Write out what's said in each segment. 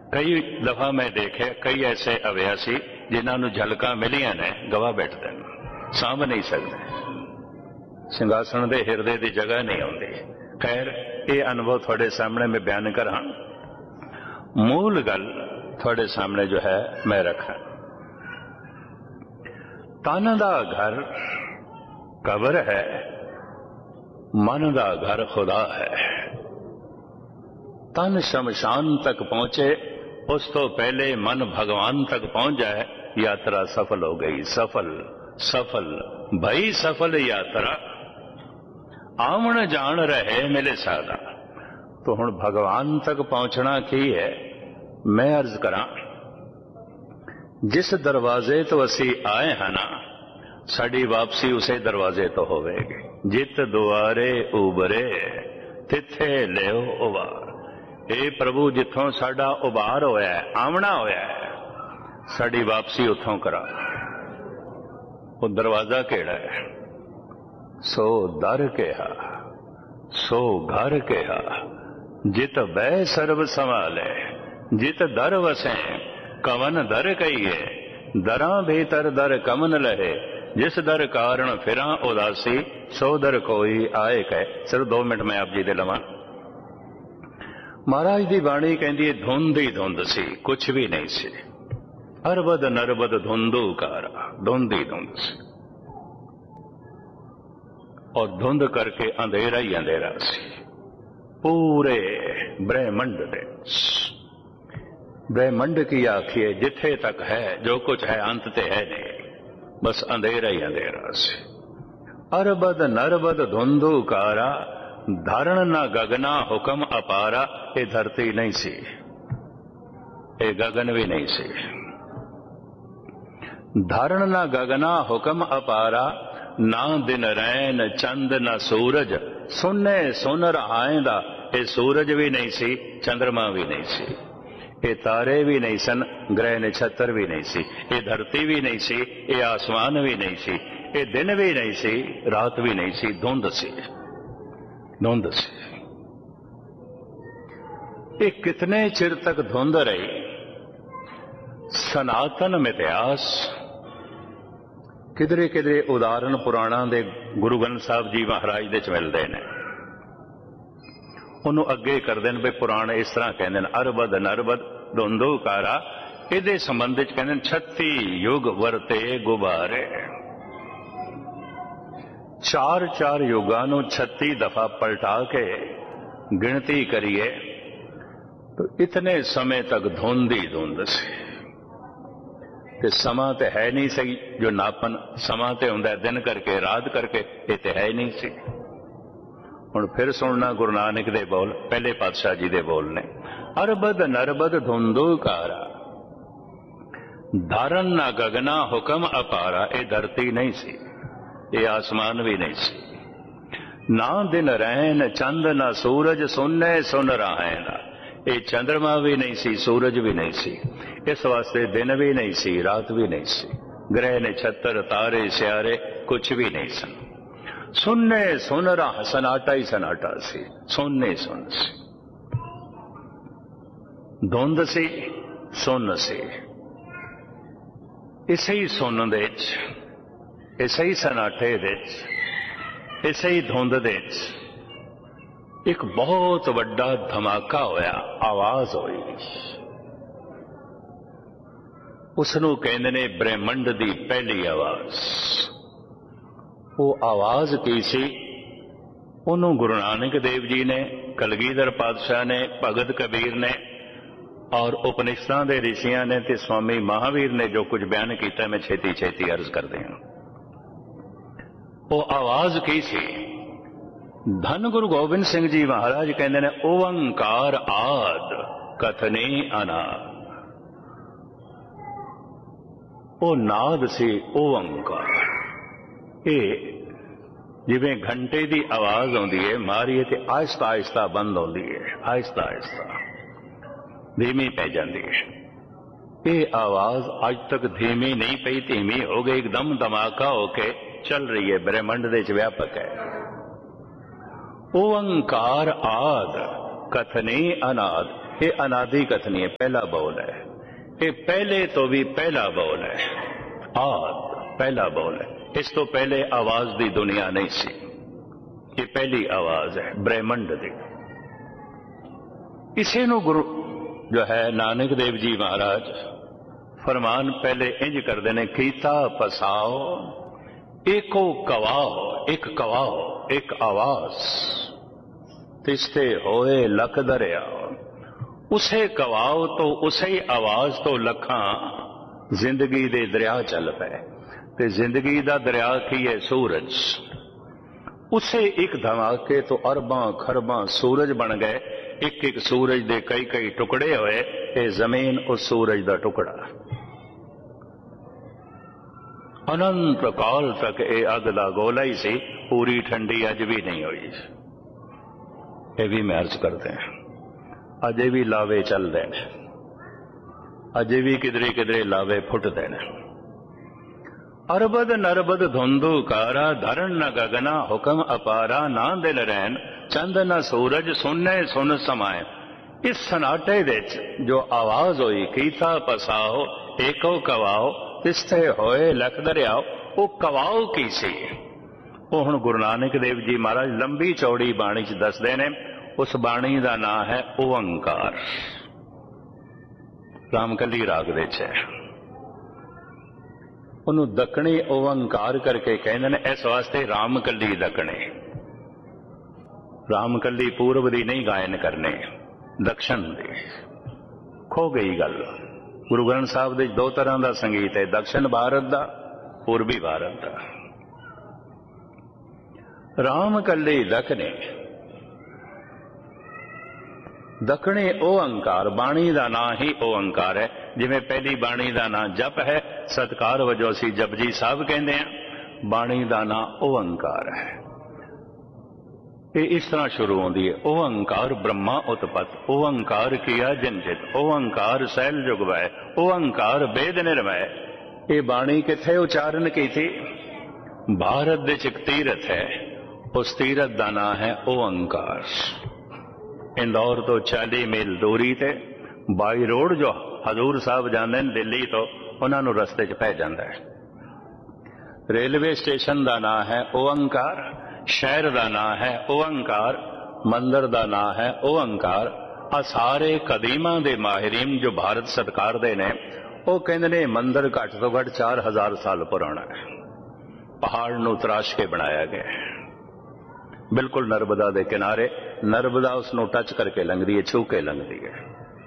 कई दफा मैं देखे कई ऐसे अभ्यासी जिन्होंने झलका मिलिया ने गवाह बैठते हैं, सांभ नहीं सकते, सिंघासन के हिरदे की जगह नहीं आती। खैर ये अनुभव थोड़े सामने मैं बयान करा, मूल गल थोड़े सामने जो है मैं रखा। तन दा घर कब्र है, मन दा घर खुदा है। तन शमशान तक पहुंचे, उस तो पहले मन भगवान तक पहुंच जाए, यात्रा सफल हो गई। सफल सफल भई सफल यात्रा, आमण जान रहे मिले सादा। तो हुण भगवान तक पहुंचना की है, मैं अर्ज करा, जिस दरवाजे तो असी आए हैं ना, साड़ी वापसी उसे दरवाजे तो होवेगी। जित दुआरे उबरे तिथे लियो उबार। ए प्रभु जिथों साडा उबार होया है, आमना होया है, साड़ी वापसी उथों करा। वो दरवाजा केड़ा है? सो दर केहा, सो घर केहा। जित बै सर्व संभाले, जित दर वसे कवन दर कहिए। दरा भीतर दर कमन लहे, जिस दर कारण फिरा उदासी। सो दर कोई आए कह। सिर्फ 2 मिनट में आप जी दे लवां। महाराज दी बाणी कहती है, धुंध ही धुंध सी, कुछ भी नहीं सी। अरबद नरबद धुंधुकारा, धुंध ही धुंध सी, और धुंध करके अंधेरा ही अंधेरा सी पूरे ब्रह्मंड दे। ब्रह्मंड की आखिए जिथे तक है, जो कुछ है अंत ते है नहीं, बस अंधेरा ही अंधेरा सी। अरबद नरबद धुंधुकारा, धारण न गगना हुक्म अपारा। ये धरती नहीं सी, ये गगन भी नहीं सी। धारण न गगना हुक्म अपारा, ना दिन रैन चंद न सूरज। सुने सुन रहाएंदा, ये सूरज भी नहीं सी, चंद्रमा भी नहीं सी, ये तारे भी नहीं सन, ग्रह नक्षत्र भी नहीं सी, ये धरती भी नहीं सी, ये आसमान भी नहीं सी, ये दिन भी नहीं सी, रात भी नहीं सी, धुंध सी, धुंध सी। ये कितने चिर तक धुंध रही? सनातन मिथ्यास। किधरे किधरे उदाहरण पुराणा दे गुरु ग्रंथ साहब जी महाराज दे च मिलते हैं। उन्होंने अगे करते हैं भी पुराण इस तरह कहते हैं, अरबद नरबद धुंधुकारा। इहदे संबंध च कहते हैं 36 युग वरते गुबारे। 4-4 युगां नूं 36 दफा पलटा के गिनती करिए तो इतने समय तक धुंध ही धुंध सी। ते समा ते है नहीं सही जो नापन। समा ते हुंदा है दिन करके रात करके, ये ते है ही नहीं सी। हुण फिर सुनना गुरु नानक दे बोल, पहले पातशाह जी दे बोल ने, अरबद नरबद धुंधुकारा, धारण ना गगना हुक्म अपारा। ये धरती नहीं सी, ये आसमान भी नहीं सी। ना दिन रैन चंद ना सूरज, सुनने सुन रहाएना। ये चंद्रमा भी नहीं सी, सूरज भी नहीं सी, इस वास्ते दिन भी नहीं सी, रात भी नहीं सी, ग्रह नक्षत्र तारे स्यारे कुछ भी नहीं सन। सुनने सुन रहा, सन्नाटा ही सन्नाटा सी, सुनने सुन सी, धुंध सी, सुन सी। इसे ही सुन दे, इसे ही सन्नाटे दे, इसे ही धुंध दे एक बहुत वड्डा धमाका होया, आवाज होई। उसनू कहंदे ने ब्रह्मंड दी पहली आवाज। वो आवाज की सी? उन्हों गुरु नानक देव जी ने, कलगीधर पातशाह ने, भगत कबीर ने और उपनिषदां दे ऋषियां ने ते स्वामी महावीर ने जो कुछ बयान किया, मैं छेती छेती अर्ज कर दें। वो आवाज की सी? धन गुरु गोबिंद सिंह जी महाराज कहते ने, ओंकार आद कथने अनाद। ओ नाद से ओंकार। ये जिवें घंटे की आवाज आती है, मारीए तो आहिस्ता आहिस्ता बंद होती है, आहिस्ता आहिस्ता धीमी पै जाती है। ये आवाज आज तक धीमी नहीं पई, धीमी हो गई, एकदम धमाका होके चल रही है, ब्रह्मंड दे व्यापक है। ओंकार आद कथने अनाद। ये अनादि कथनी है, पहला बोल है। ये पहले तो भी पहला बोल है, आद पहला बोल है। इस तो पहले आवाज दी दुनिया नहीं सी, ये पहली आवाज है ब्रह्मंड दी। इसे नूं गुरु जो है नानक देव जी महाराज फरमान पहले इंज करते ने, कीता पसाओ एको कवाओ, एक कवाओ एक आवाज, तिस्ते होए लख दरिया। उसे कवाओ तो उसे आवाज तो लखा जिंदगी दे दरिया चल पे, ते जिंदगी दा दरिया की है सूरज। उसे एक धमाके तो अरबां खरबां सूरज बन गए, एक एक सूरज दे कई कई टुकड़े होए, ये जमीन उस सूरज दा टुकड़ा। अनंत काल तक ये अग दा गोला ही सी, पूरी ठंडी अज भी नहीं हुई। ये भी मैं अर्ज करते हैं, अजे भी लावे चल देने, अजे भी किधरे किधरे लावे फुट देने। अरबद नरबद धुंधु कारा, धरण न गगना हुक्म अपारा, ना दिल रैन चंद न सूरज, सुनने सुन समाए। इस सनाटे विच जो आवाज हुई, कीता पसाओ एको कवाओ, तिस्ते होए लख दरियाओ, वो कवाओ की सी? वो हुण गुरु नानक देव जी महाराज लंबी चौड़ी बाणी च दसदे ने। उस बाणी का नाम है ओंकार, रामकली राग दे च है। उन्होंने दखनी ओंकार करके कहते हैं, इस वास्ते रामकली दखने। रामकली पूर्व दी नहीं गायन करने, दक्षिण दी। खो गई गल। गुरु ग्रंथ साहब दे दो तरह का संगीत है, दक्षिण भारत का, पूर्वी भारत का। रामकली दखने दखने ओंकार, बाणी का नाम ही ओंकार है। जिमें पहली बाणी का नाम जप है, सत्कार वजों असीं जपजी साहब कहते हैं, बाणी का नाम ओंकार है। ये इस तरह शुरू होती है, ओंकार ब्रह्मा उत्पत, ओंकार किया जिनचित, ओंकार सैल जुगवै, ओंकार वेद निर्मय। ये बाणी किथे उच्चारण की थी? भारत दे एक तीरथ है, उस तीरथ का नाम है ओंकार। इंदौर तो 40 मील दूरी ते बाई रोड जो हजूर साहब जाते हैं दिल्ली तो, उन्होंने रस्ते च पै जाता है। रेलवे स्टेशन का नाम है ओंकार, शहर का नाम है ओंकार, मंदिर का नाम है ओंकार। आ सारे कदीमा दे माहिरीन जो भारत सरकार दे ने, वो कहते ने मंदिर घट तो घट 4000 साल पुराना है, पहाड़ नूं तराश के बनाया गया है। बिल्कुल नर्मदा के किनारे, नर्मदा उसनों टच करके लंघदी है, छू के लंघदी है।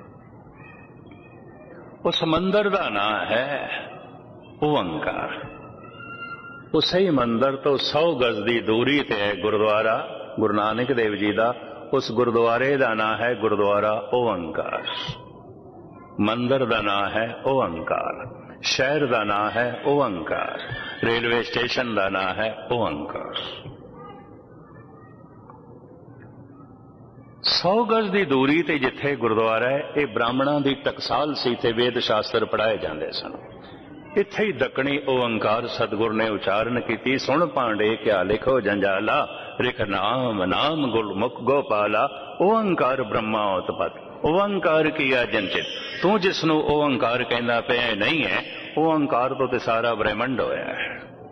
उस मंदिर का नाम है ओंकार। उसे ही मंदिर तो 100 गज की दूरी ते है गुरुद्वारा गुरु नानक देव जी का। उस गुरुद्वारे का नाम है गुरुद्वारा ओंकार। मंदिर का नाम है ओंकार, शहर का नाम है ओंकार, रेलवे स्टेशन का नाम है ओंकार। 100 गज की दूरी ते जिथे गुरुद्वारा है, ये ब्राह्मणों की टकसाल सी, थे वेद शास्त्र पढ़ाए जाते सन। इत्थे ही दखनी ओंकार सतगुर ने उच्चारण की। सुन पांडे क्या लिखो जंजाला, रिख नाम नाम गुरमुख गोपाला, ओंकार ब्रह्मा उत्पत, ओंकार किया जंचित। तू जिसनों ओंकार कहना पे नहीं है, ओंकार तो सारा ब्रह्मंड होया है।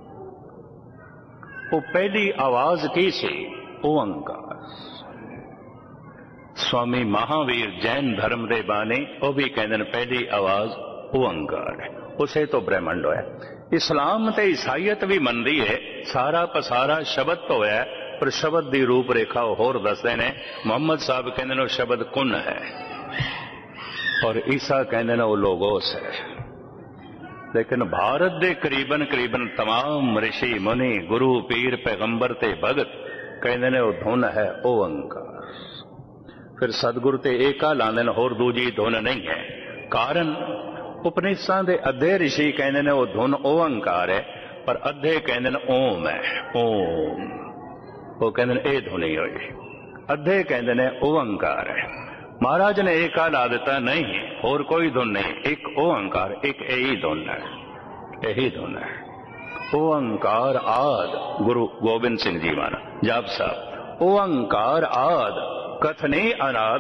वो पहली आवाज की सी? ओंकार। स्वामी महावीर जैन धर्म दे बानी, वो भी कहते हैं पहली आवाज ओंकार है, उसे तो ब्रह्मंड होया। इस्लाम ते ईसाईयत भी मनदी है, सारा पसारा शब्द तो है, पर शब्द की रूप रेखा होर दसदे ने। मोहम्मद साहब कहते हैं शब्द कुन है, और ईसा कहते हैं वो लोगोस है। लेकिन भारत के करीबन तमाम ऋषि मुनि गुरु पीर पैगंबर ते भगत कहते हैं वो धुन है ओंकार। फिर सतगुरु ते एका लांदे ने, होर दूजी धुन नहीं है। कारण उपनिषदां दे अद्धे ऋषि कहते हैं वो धुन ओंकार है, पर अद्धे कहते हैं ओम है, ओम। वो कहते हैं ये धुन ही हुई। अद्धे कहते हैं ओंकार है। महाराज ने एका ला दिता, नहीं होर कोई धुन नहीं, एक ओंकार, एक यही धुन है, यही धुन है। ओंकार आद, गुरु गोबिंद सिंह जी महाराज जाप साहब, ओंकार आद कथने अनाद,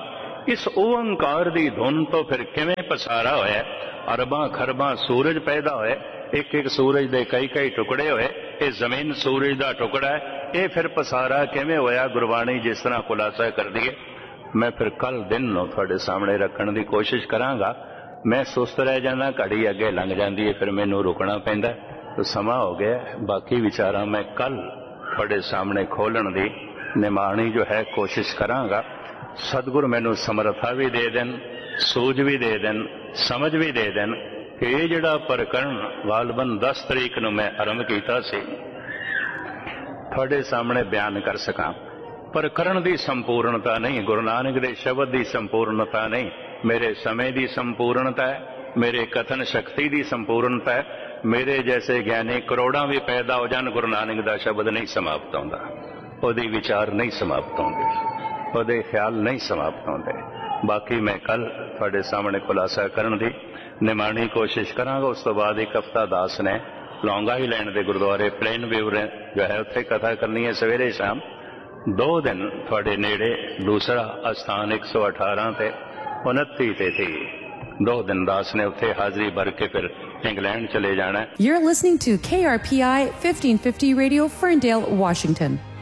इस ओंकार दी धुन तो फिर किवें पसारा होया, अरबां खरबां सूरज पैदा होए, एक एक सूरज दे कई कई टुकड़े होए, ये जमीन सूरज दा टुकड़ा है, ये फिर पसारा किवें होया, गुरबाणी जिस तरह खुलासा कर दिए। मैं फिर कल दिन नूं तुहाडे सामने रखण दी कोशिश करांगा। मैं सुस्त रह जाना, घड़ी अगे लंघ जाती है, फिर मैनूं रुकना पैंदा, तो समा हो गया। बाकी विचारां मैं कल तुहाडे सामने खोलण दी निमाणी जो है कोशिश करांगा। सतगुर मैनू समर्था भी दे देन, सूझ भी दे देन, समझ भी दे देन कि ये जिहड़ा प्रकरण गालबन 10 तरीक नूं मैं आरंभ कीता सी तुहाडे सामने बयान कर सकां। प्रकरण की संपूर्णता नहीं, गुरु नानक दे शब्द की संपूर्णता नहीं, मेरे समय की संपूर्णता है, मेरे कथन शक्ति की संपूर्णता है। मेरे जैसे ज्ञानी करोड़ां भी पैदा हो जान, गुरु नानक दा शब्द नहीं समाप्त होंदा, ओहदे विचार नहीं समाप्त होंदे, ओहदे ख्याल नहीं समाप्त होंदे। बाकी मैं कल तुहाडे सामने खुलासा करन दी निमाणी कोशिश करांगा। उस तो बाद एक हफ्ता दास ने लौंगा ही लैंड दे गुरुद्वारे प्लेन व्यू जो है उत्थे कथा करनी है सवेरे शाम। 2 दिन तुहाडे नेड़े दूसरा स्थान 118 ते 29 ते 2 दिन दास ने उत्थे हाजरी भर के फिर इंग्लैंड चले जाना है। You're listening to KRPI 1550 Radio, Ferndale, Washington.